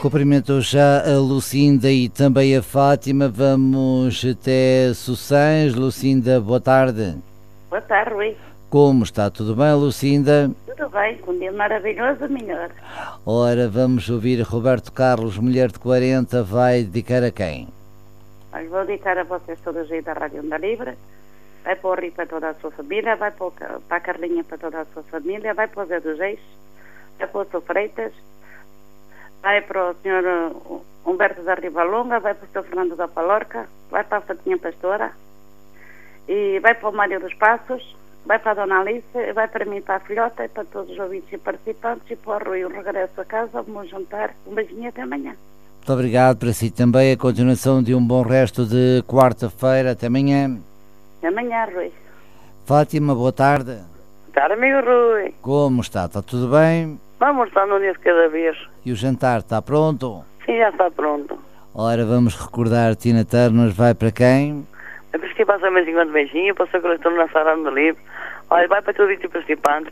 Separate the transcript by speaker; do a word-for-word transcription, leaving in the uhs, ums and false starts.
Speaker 1: Cumprimento já a Lucinda e também a Fátima. Vamos até Sossães. Lucinda, boa tarde.
Speaker 2: Boa tarde, Rui.
Speaker 1: Como está? Tudo bem, Lucinda?
Speaker 2: Tudo bem, com um dia maravilhoso, melhor.
Speaker 1: Ora, vamos ouvir Roberto Carlos, mulher de quarenta, vai dedicar a quem?
Speaker 2: Mas vou dedicar a vocês todos aí da Rádio Onda Livre. Vai para o Rui para toda a sua família, vai para, o, para a Carlinha para toda a sua família, vai para o Zé dos Reis, vai para o Sr. Freitas, vai para o senhor Humberto da Rivalonga, vai para o senhor Fernando da Palorca, vai para a Fatinha Pastora, e vai para o Mário dos Passos, vai para a Dona Alice, e vai para mim, para a filhota, e para todos os ouvintes e participantes, e para o Rui, um regresso a casa, um bom jantar, um beijinho até amanhã.
Speaker 1: Muito obrigado, para si também. A continuação de um bom resto de quarta-feira. Até amanhã.
Speaker 2: Até amanhã, Rui.
Speaker 1: Fátima, boa tarde.
Speaker 3: Boa tarde, amigo Rui.
Speaker 1: Como está? Está tudo bem?
Speaker 3: Vamos estar num dia de cada vez.
Speaker 1: E o jantar está pronto?
Speaker 3: Sim, já está pronto.
Speaker 1: Ora, vamos recordar, Tina Turner vai para quem?
Speaker 3: A participar também cinquenta beijinhos, para o seu coletor na Sara do Livre. Olha, vai para todos os participantes.